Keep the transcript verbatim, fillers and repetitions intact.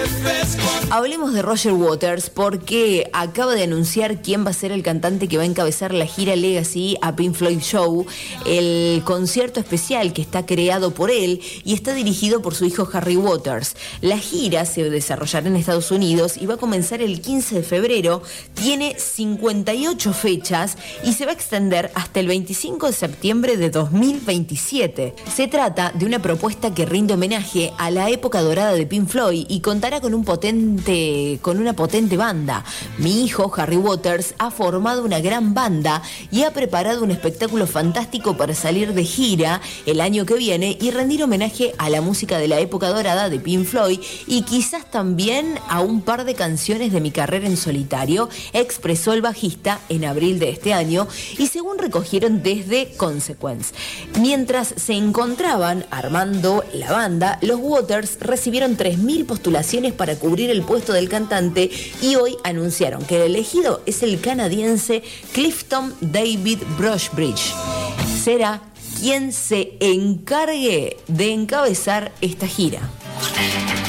Hablemos de Roger Waters porque acaba de anunciar quién va a ser el cantante que va a encabezar la gira Legacy a Pink Floyd Show, el concierto especial que está creado por él y está dirigido por su hijo Harry Waters. La gira se desarrollará en Estados Unidos y va a comenzar el quince de febrero, tiene cincuenta y ocho fechas y se va a extender hasta el veinticinco de septiembre de dos mil veintisiete. Se trata de una propuesta que rinde homenaje a la época dorada de Pink Floyd y contará con un potente con una potente banda. Mi hijo Harry Waters ha formado una gran banda y ha preparado un espectáculo fantástico para salir de gira el año que viene y rendir homenaje a la música de la época dorada de Pink Floyd y quizás también a un par de canciones de mi carrera en solitario, expresó el bajista en abril de este año y según recogieron desde Consequence. Mientras se encontraban armando la banda, los Waters recibieron tres mil postulaciones para cubrir el puesto del cantante y hoy anunciaron que el elegido es el canadiense Clifton David Brushbridge. Será quien se encargue de encabezar esta gira.